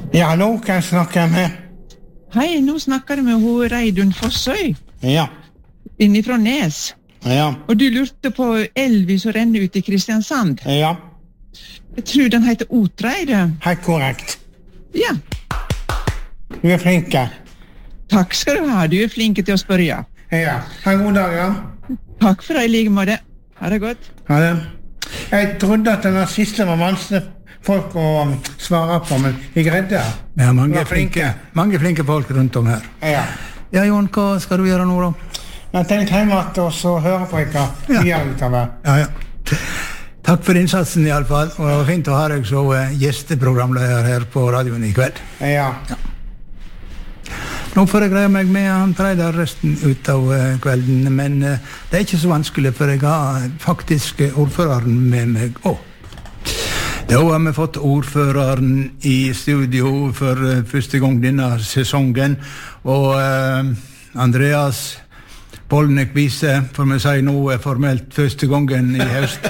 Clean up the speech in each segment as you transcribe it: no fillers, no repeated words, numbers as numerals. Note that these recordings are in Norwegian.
Ja, nå kan jeg snakke med. Hei, nå snakker du med Reidun Fossøy. Ja. Innifra Nes. Ja. Og du lurte på elvi som renner ut i Kristiansand. Ja. Jeg tror den heter Otreide. Helt korrekt. Ja. Du er flinke. Takk skal du ha, du er flinke til å spørre. Ja. Ha en god dag, ja. Takk for det, i like måte. Ha det godt. Ha det. Jeg trodde at den siste var vanskelig folk å svare på, men vi greide det. Ja, mange flinke folk rundt om her. Ja. Ja, Jon, hva skal du gjøre nå da? Jeg tenkte hjemme og så høre på dere videre utover. Ja. Takk for innsatsen i alle fall, og det var fint å ha deg så gjesteprogramleder her på radioen i kveld. Ja. Nå får jeg greie meg med han Reidar resten ut av kvelden, men det er ikke så vanskelig, for jeg har faktisk ordføreren med meg også. Da har vi fått ordføreren i studio for første gang denne sesongen, og Andreas Polnek viser, for vi sier nå formelt første gangen i høst.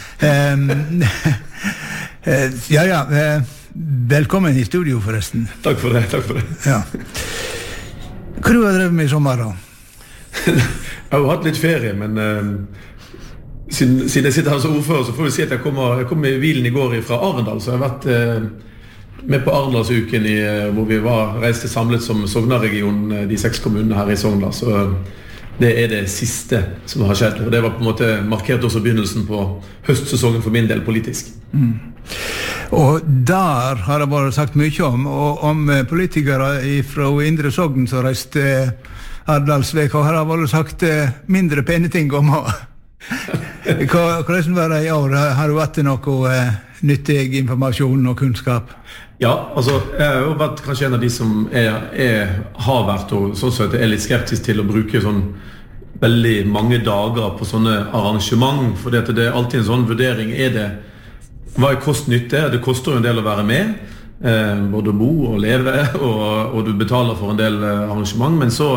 Velkommen i studio forresten. Takk for det. Ja. Hva du har drevet med i sommer da? Jeg har jo hatt litt ferie, men siden jeg sitter her som ordfører, så får vi si at jeg kom i bilen i går fra Arendal, så jeg har vært med på Arendalsuken hvor vi reiste samlet som Sogna-region, de 6 kommunene her i Sogna, så det er det siste som har skjedd, og det var på en måte markert også begynnelsen på høstsesongen for min del politisk. Og der har det bare sagt mye om politikere fra Indre Sogn som reiste Arendalsvek, og har det bare sagt mindre pene ting om hvordan var det i år? Har du vært noe nyttig informasjon og kunnskap? Ja, altså jeg har jo vært kanskje en av de som har vært og sånn sett litt skeptisk til å bruke sånn veldig mange dager på sånne arrangement, for det er alltid en sånn vurdering. Hva er kost-nytte? Det koster jo en del å være med, både å bo og leve, og du betaler for en del arrangement, men så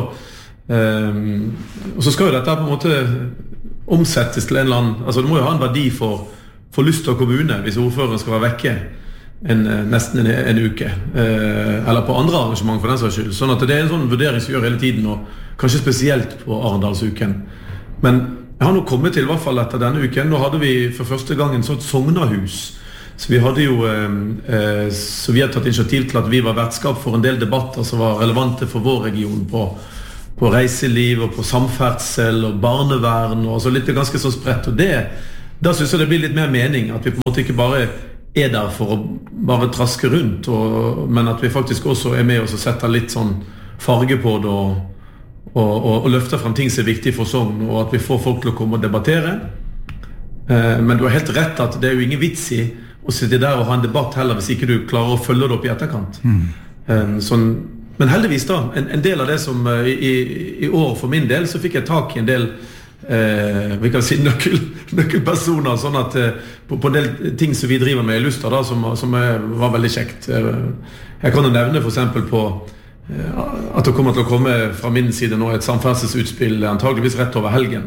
skal jo dette på en måte omsettes til en eller annen, altså det må jo ha en verdi for Lystad kommune hvis ordføreren skal være vekke nesten en uke, eller på andre arrangement for den saks skyld, sånn at det er en sånn vurdering som gjør hele tiden, og kanskje spesielt på Arendalsuken. Men jeg har nå kommet til, i hvert fall etter denne uken, nå hadde vi for første gang en sånn Sognahus, så vi hadde jo så vi har tatt initiativ til at vi var vertskap for en del debatter som var relevante for vår region på reiseliv og på samferdsel og barnevern og så litt ganske så spredt, og da synes jeg det blir litt mer mening at vi på en måte ikke bare er der for å bare traske rundt, men at vi faktisk også er med og setter litt sånn farge på det og løfter frem ting som er viktig for Sogn, og at vi får folk til å komme og debattere. Men du har helt rett at det er jo ingen vits i å sitte der og ha en debatt heller hvis ikke du klarer å følge det opp i etterkant. Men heldigvis da, en del av det som i år for min del, så fikk jeg tak i en del vi kan si nøkkelpersoner, sånn at på en del ting som vi driver med i Lystad da, som var veldig kjekt. Jeg kan jo nevne for eksempel på at det kommer til å komme fra min side nå et samferdselsutspill antageligvis rett over helgen,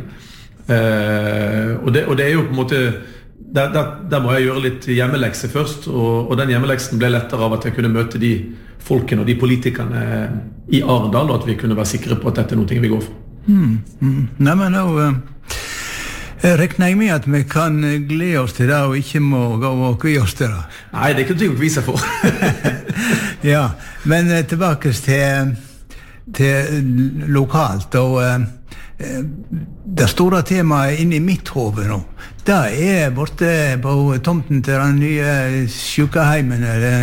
og det er jo på en måte der må jeg gjøre litt hjemmelekse først, og den hjemmeleksen ble lettere av at jeg kunne møte de folkene og de politikerne i Arendal, og at vi kunne være sikre på at dette er noe vi går for. Nei, men nå regner jeg med at vi kan glede oss til det og ikke må gå og kvie oss til det. Nei, det er ikke noe å kvie seg for. Ja, men tilbake til lokalt, og det store temaet inne i mitt hode nå, det er borte på tomten til den nye sykeheimen.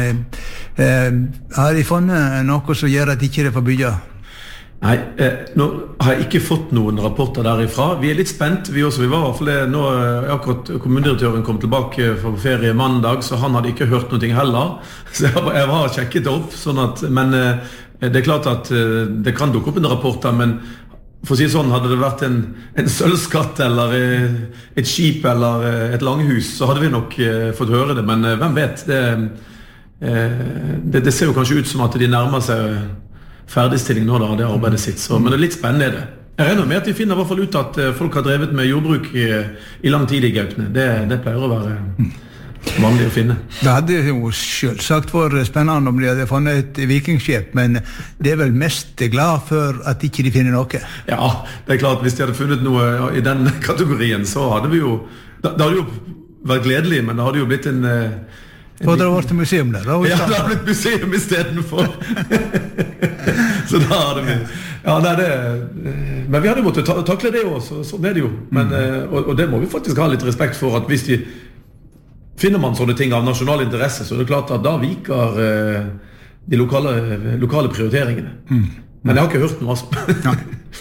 Har de funnet noe som gjør at de ikke får bygge? Nei, nå har jeg ikke fått noen rapporter derifra. Vi er litt spent, vi også. Vi var i hvert fall nå, akkurat kommunedirektøren kom tilbake fra ferie mandag, så han hadde ikke hørt noe heller. Så jeg var sjekket opp, sånn at, men det er klart at det kan dukke opp en rapport der, men for å si sånn, hadde det vært en sølvskatt eller et skip eller et langhus, så hadde vi nok fått høre det, men hvem vet, det ser jo kanskje ut som at de nærmer seg ferdigstilling nå da, det arbeidet sitt, men det er litt spennende det. Jeg regner med at de finner i hvert fall ut at folk har drevet med jordbruk i lang tid i Gaupne. Det pleier å være vanlig å finne. Det hadde jo selvsagt vært spennende om de hadde funnet et vikingskip, men det vel mest glad for at ikke de finner noe. Ja, det klart, hvis de hadde funnet noe i den kategorien, så hadde vi jo, det hadde jo vært gledelig, men det hadde jo blitt en og det har vært museum der, da? Ja, det har blitt museum I stedet for. Så da hadde vi... Ja, men vi hadde måttet takle det også, sånn det jo. Men, og det må vi faktisk ha litt respekt for, at hvis finner man sånne ting av nasjonal interesse, så det klart at da viker de lokale prioriteringene. Men jeg har ikke hørt noe altså.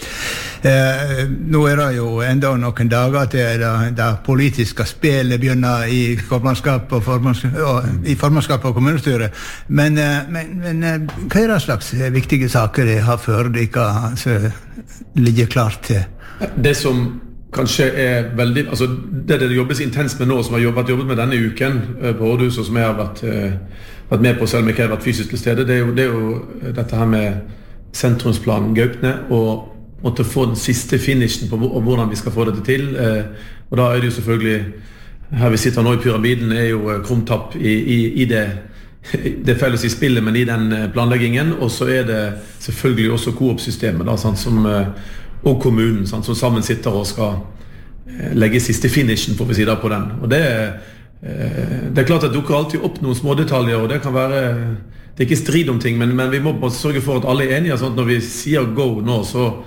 Nå det jo enda noen dager til det politiske spillet begynner I formannskap og kommunestyret. Men hva det slags viktige saker de har før de kan ligge klart til? Det som kanskje veldig, altså det jobbes intenst med nå, som har jobbet med denne uken på Rådhuset, som jeg har vært med på, selv om jeg ikke har vært fysisk til stede, det er jo dette her med sentrumsplanen Gaupne, og måtte få den siste finishen på hvordan vi skal få dette til. Og da det jo selvfølgelig, her vi sitter nå I pyramiden, jo krumtapp I det felles I spillet, men I den planleggingen, og så det selvfølgelig også Coop-systemet, da, sant, og kommunen, sant, som sammen sitter og skal legge siste finishen, får vi si da, på den. Og det klart at det dukker alltid opp noen små detaljer, og det kan være, det ikke strid om ting, men vi må bare sørge for at alle enige, sånn at når vi sier go nå,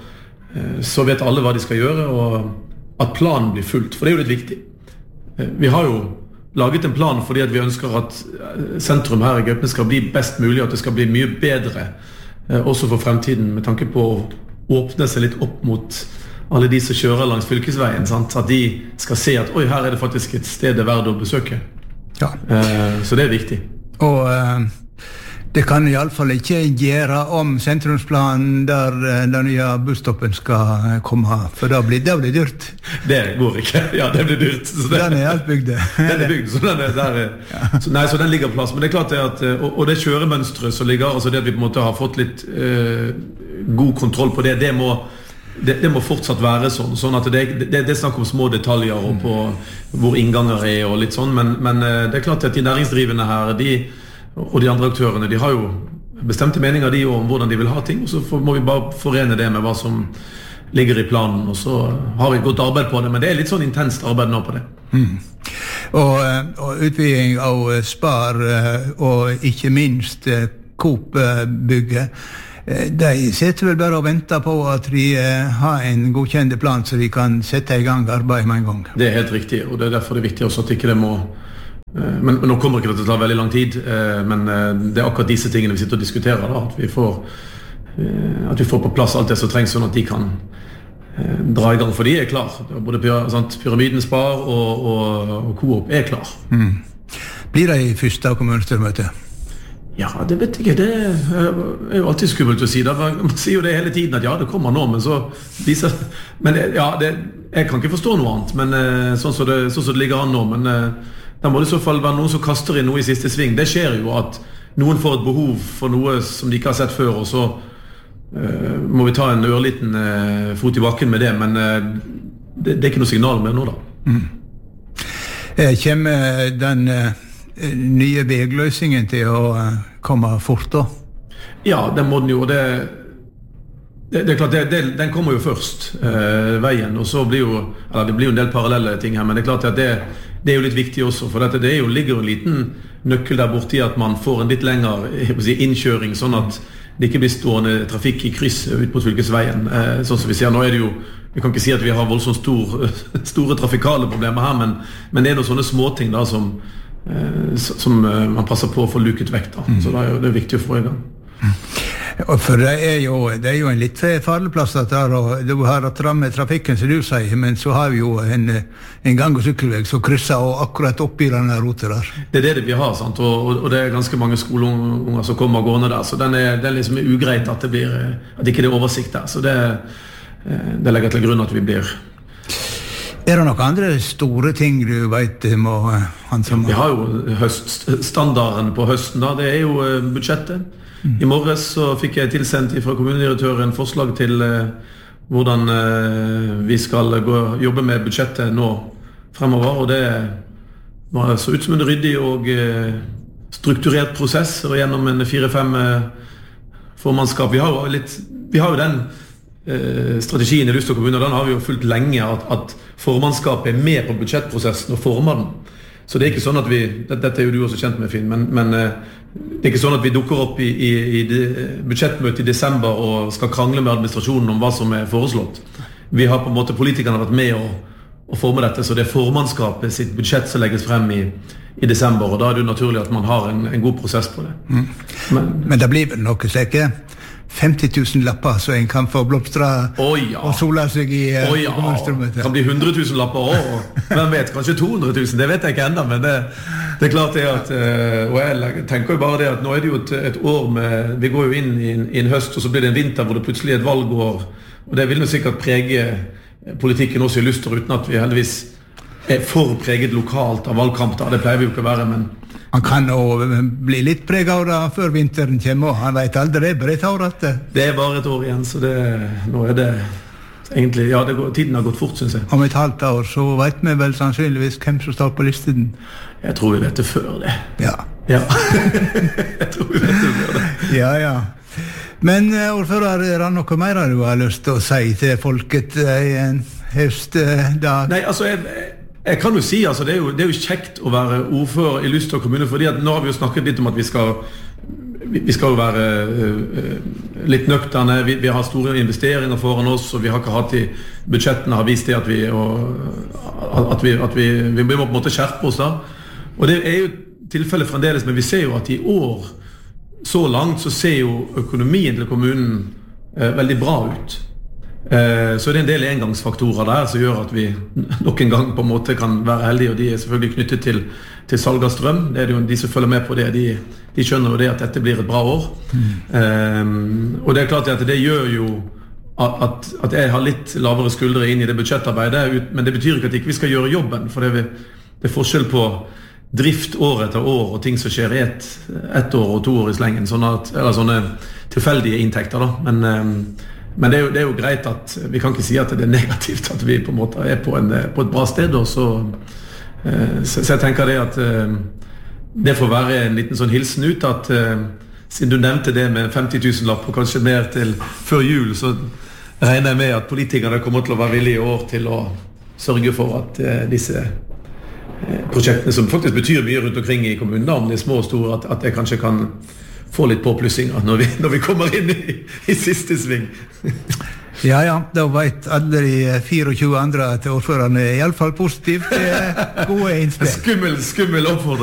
så vet alle hva de skal gjøre, og at planen blir fulgt, for det jo litt viktig. Vi har jo laget en plan fordi at vi ønsker at sentrum her I Gaupne skal bli best mulig, at det skal bli mye bedre, også for fremtiden, med tanke på å åpne seg litt opp mot alle de som kjører langs fylkesveien, sant? At de skal se at, oi, her det faktisk et sted verdt å besøke. Ja. Så det viktig. Og det kan I alle fall ikke gjøre om sentrumsplanen der den nye busstoppen skal komme, for da blir det dyrt. Det går ikke. Ja, det blir dyrt. Så den alt bygd. Den bygd, så den der. Så, nei, så den ligger på plass. Men det klart at, og det kjøremønstret som ligger, altså det at vi på en måte har fått litt god kontroll på det må fortsatt være sånn at det snakk om små detaljer og på hvor innganger og litt sånn, men det klart at de næringsdrivende her, og de andre aktørene, de har jo bestemte meninger de om hvordan de vil ha ting, og så må vi bare forene det med hva som ligger I planen, og så har vi godt arbeid på det, men det litt sånn intenst arbeid nå på det. Og utbygging av Spar, og ikke minst Coop-bygget, de sitter vel bare og venter på at de har en godkjent plan, så de kan sette I gang arbeid med en gang. Det helt riktig, og det derfor det viktig også at ikke det må men nå kommer ikke det til å ta veldig lang tid, men det akkurat disse tingene vi sitter og diskuterer da, at vi får på plass alt det som trengs sånn at de kan dra I gang, for de klar både pyramiden Spar og Coop klar. Blir det I første kommunestyremøte? Ja, det vet jeg ikke, det jo alltid skummelt å si det, man sier jo det hele tiden at ja, det kommer nå, men så viser men ja, jeg kan ikke forstå noe annet, men sånn som det ligger an nå, men da må det I så fall være noen som kaster inn noe I siste sving. Det skjer jo at noen får et behov for noe som de ikke har sett før, og så må vi ta en ørliten fot I bakken med det, men det ikke noe signal med nå da. Kommer den nye vegløsningen til å komme fort da? Ja, den må den jo, og det klart, den kommer jo først, veien, og så blir jo, eller det blir jo en del parallelle ting her, men det klart at det jo litt viktig også, for dette, det ligger en liten nøkkel der borte I at man får en litt lengre innkjøring, sånn at det ikke blir stående trafikk I kryss ut på fylkesveien. Sånn som vi ser, nå det jo, vi kan ikke si at vi har voldsomt store trafikale problemer her, men det noen sånne småting da, som man passer på å få luket vekk da. Så da det viktig å få I gang. For det jo en litt farlig plass at du har at ramme trafikken som du sier, men så har vi jo en gang- og sykkelveg som krysser og akkurat oppi denne rotet der. Det det vi har, sant? Og det ganske mange skoleunger som kommer gående der, så det liksom ugreit at det blir, at ikke det oversikt der, så det legger til grunn at vi blir. Det noen andre store ting du vet må handsame? Vi har jo standarden på høsten da, det jo budsjettet. I morges så fikk jeg tilsendt fra kommunedirektøren forslag til hvordan vi skal jobbe med budsjettet nå fremover, og Det så ut som en ryddig og strukturert prosess, og gjennom en 4-5 formannskap. Vi har jo den strategien I Luster kommune, og den har vi jo fulgt lenge, at formannskapet med på budsjettprosessen og former den. Så det ikke sånn at dette jo du også kjent med, Finn, men det ikke sånn at vi dukker opp i budsjettmøtet I desember og skal krangle med administrasjonen om hva som foreslått. Vi har på en måte, politikerne vært med å forme dette, så det formannskapet sitt budsjett som legges frem I desember, og da det jo naturlig at man har en god prosess på det. Men det blir vel noe slike 50 000 lapper, så en kan få blomstra og sola seg I kommunestrømmet. Det kan bli 100 000 lapper også, og hvem vet, kanskje 200 000, det vet jeg ikke enda, men det klart at, og jeg tenker jo bare det at nå det jo et år med, vi går jo inn I en høst, og så blir det en vinter hvor det plutselig et valgår, og det vil jo sikkert prege politikken også I Luster, uten at vi heldigvis for preget lokalt av valgkamp, da. Det pleier vi jo ikke å være, men han kan jo bli litt preget av det før vinteren kommer, og han vet aldri, det bare et år at det bare et år igjen, så nå det egentlig, ja, tiden har gått fort, synes jeg. Om et halvt år så vet vi vel sannsynligvis hvem som står på listen. Jeg tror vi vet det før det. Ja. Jeg tror vi vet det før det. Ja. Men ordfører, det noe mer du har lyst til å si til folket I en høstdag? Nei, altså, jeg kan jo si, altså, det er jo kjekt å være ordfører I Luster kommune, fordi at nå har vi jo snakket litt om at vi skal jo være litt nøkterne, vi har store investeringer foran oss, og vi har ikke hatt I budsjettene har vist det at vi må på en måte skjerpe oss da. Og det jo tilfellet fremdeles, men vi ser jo at I år, så langt, så ser jo økonomien til kommunen veldig bra ut. Så det en del engangsfaktorer der som gjør at vi nok en gang på en måte kan være heldige, og de selvfølgelig knyttet til salg av strøm. Det jo de som følger med på det, de skjønner jo det at dette blir et bra år. Og det klart at det gjør jo at jeg har litt lavere skuldre inn I det budsjettarbeidet, men det betyr ikke at ikke vi skal gjøre jobben, for det forskjell på drift år etter år og ting som skjer I ett år og 2 år I slengen, eller sånne tilfeldige inntekter da, men det jo greit at vi kan ikke si at det negativt at vi på en måte på et bra sted, og så jeg tenker det at det får være en liten sånn hilsen ut at siden du nevnte det med 50 000 lapp og kanskje mer til før jul, så regner jeg med at politikerne kommer til å være villige I år til å sørge for at disse prosjektene som faktisk betyr mye rundt omkring I kommunen, om de små og store, at jeg kanskje kan få litt påplussinger når vi kommer inn I siste sving. Ja, da vet alle de 24 andre at ordførerne I alle fall positivt gode innspill. Skummel oppfordring.